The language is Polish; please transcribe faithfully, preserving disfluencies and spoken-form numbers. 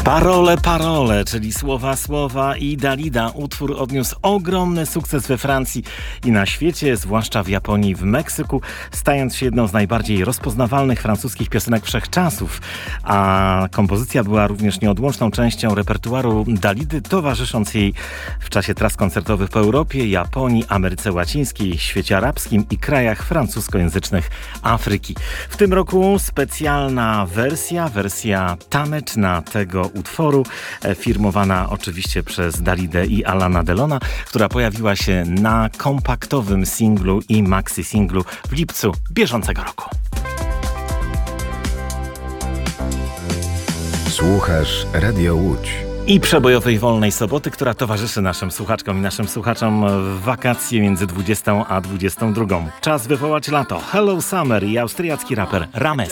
Parole, parole, czyli słowa, słowa i Dalida. Utwór odniósł ogromny sukces we Francji i na świecie, zwłaszcza w Japonii, w Meksyku, stając się jedną z najbardziej rozpoznawalnych francuskich piosenek wszechczasów. A kompozycja była również nieodłączną częścią repertuaru Dalidy, towarzysząc jej w czasie tras koncertowych po Europie, Japonii, Ameryce Łacińskiej, świecie arabskim i krajach francuskojęzycznych Afryki. W tym roku specjalna wersja, wersja taneczna tego utworu, firmowana oczywiście przez Dalidę i Alana Delona, która pojawiła się na kompaktowym singlu i maxi singlu w lipcu bieżącego roku. Słuchasz Radio Łódź. I przebojowej wolnej soboty, która towarzyszy naszym słuchaczkom i naszym słuchaczom w wakacje między dwudziestą a dwudziestą drugą. Czas wywołać lato. Hello Summer i austriacki raper Rames.